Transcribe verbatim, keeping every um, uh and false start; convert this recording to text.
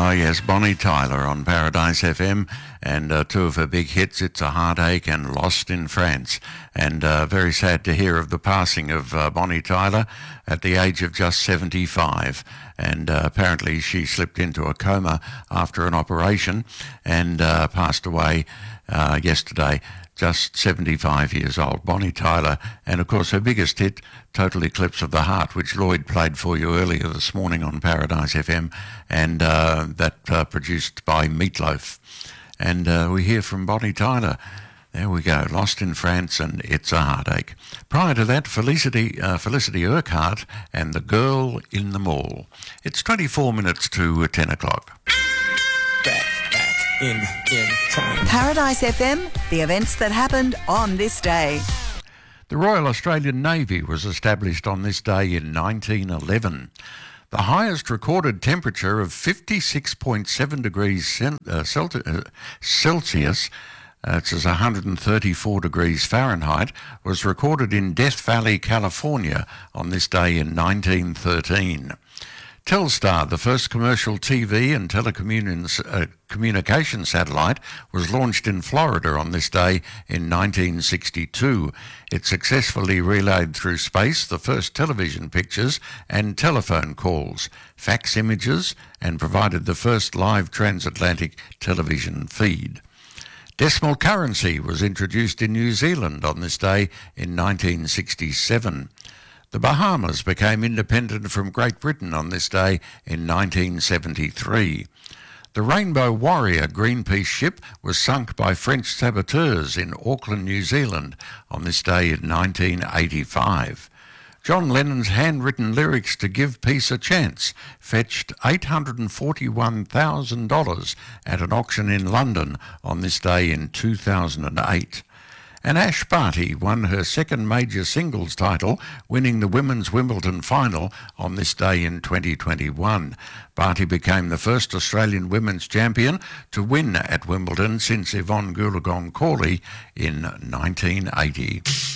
Oh yes, Bonnie Tyler on Paradise F M, and uh, two of her big hits, It's a Heartache and Lost in France. And uh, very sad to hear of the passing of uh, Bonnie Tyler at the age of just seventy-five. And uh, apparently she slipped into a coma after an operation and uh, passed away uh, yesterday, just seventy-five years old. Bonnie Tyler, and of course her biggest hit, Total Eclipse of the Heart, which Lloyd played for you earlier this morning on Paradise F M, and uh, that uh, produced by Meatloaf. And uh, we hear from Bonnie Tyler. There we go, Lost in France and It's a Heartache. Prior to that, Felicity uh, Felicity Urquhart and The Girl in the Mall. It's twenty-four minutes to ten o'clock. Back, back, in, in time. Paradise F M, the events that happened on this day. The Royal Australian Navy was established on this day in nineteen eleven. The highest recorded temperature of fifty-six point seven degrees Cel- uh, Celti- uh, Celsius, uh, it's one hundred thirty-four degrees Fahrenheit, was recorded in Death Valley, California on this day in nineteen thirteen. Telstar, the first commercial T V and telecommunications uh, communication satellite, was launched in Florida on this day in nineteen sixty-two. It successfully relayed through space the first television pictures and telephone calls, fax images, and provided the first live transatlantic television feed. Decimal currency was introduced in New Zealand on this day in nineteen sixty-seven. The Bahamas became independent from Great Britain on this day in nineteen seventy-three. The Rainbow Warrior Greenpeace ship was sunk by French saboteurs in Auckland, New Zealand on this day in nineteen eighty-five. John Lennon's handwritten lyrics to Give Peace a Chance fetched eight hundred forty-one thousand dollars at an auction in London on this day in two thousand eight. And Ash Barty won her second major singles title, winning the Women's Wimbledon final on this day in twenty twenty-one. Barty became the first Australian women's champion to win at Wimbledon since Yvonne Goolagong Cawley in nineteen eighty.